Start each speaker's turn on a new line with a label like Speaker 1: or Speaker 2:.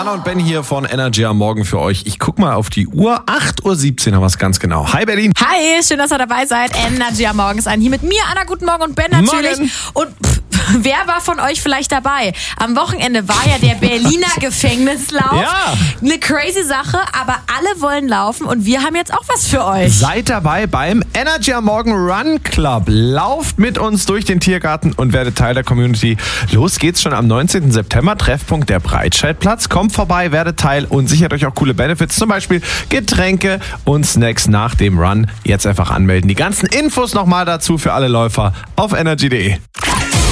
Speaker 1: Anna und Ben hier von Energy am Morgen für euch. Ich guck mal auf die Uhr. 8:17 Uhr haben wir es ganz genau. Hi Berlin.
Speaker 2: Hi, schön, dass ihr dabei seid. Energy am Morgen ist an. Hier mit mir, Anna, guten Morgen und Ben natürlich.
Speaker 1: Morgen.
Speaker 2: Und wer war von euch vielleicht dabei? Am Wochenende war ja der Berliner Gefängnislauf.
Speaker 1: Ja.
Speaker 2: Eine crazy Sache, aber alle wollen laufen und wir haben jetzt auch was für euch.
Speaker 1: Seid dabei beim Energy am Morgen Run Club. Lauft mit uns durch den Tiergarten und werdet Teil der Community. Los geht's schon am 19. September. Treffpunkt der Breitscheidplatz. Kommt vorbei, werdet Teil und sichert euch auch coole Benefits. Zum Beispiel Getränke und Snacks nach dem Run. Jetzt einfach anmelden. Die ganzen Infos nochmal dazu für alle Läufer auf energy.de.